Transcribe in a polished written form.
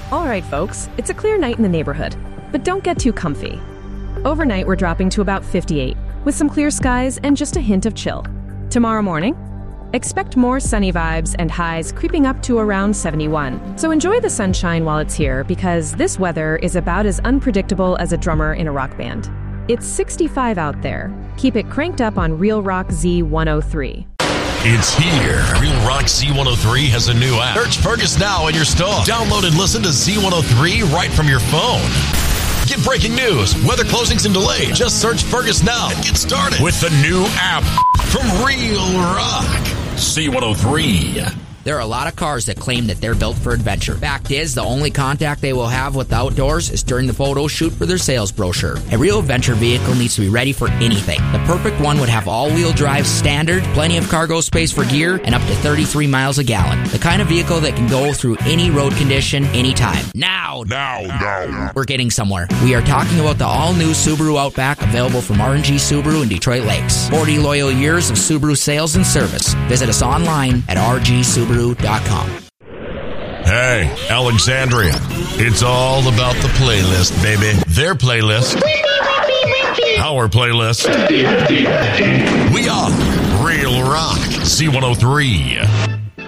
All right, folks, it's a clear night in the neighborhood, but don't get too comfy. Overnight, we're dropping to about 58, with some clear skies and just a hint of chill. Tomorrow morning, expect more sunny vibes and highs creeping up to around 71. So enjoy the sunshine while it's here, because this weather is about as unpredictable as a drummer in a rock band. It's 65 out there. Keep it cranked up on Real Rock Z103. It's here. Real Rock Z103 has a new app. Search Fergus now in your store. Download and listen to Z103 right from your phone. Get breaking news, weather closings and delays. Just search Fergus now and get started with the new app from Real Rock Z103. There are a lot of cars that claim that they're built for adventure. Fact is, the only contact they will have with the outdoors is during the photo shoot for their sales brochure. A real adventure vehicle needs to be ready for anything. The perfect one would have all-wheel drive standard, plenty of cargo space for gear, and up to 33 miles a gallon. The kind of vehicle that can go through any road condition, anytime. Now. We're getting somewhere. We are talking about the all-new Subaru Outback, available from R&G Subaru in Detroit Lakes. 40 loyal years of Subaru sales and service. Visit us online at rgsubaru.com. Hey, Alexandria, it's all about the playlist, baby. Their playlist. Our playlist. We are Real Rock Z103.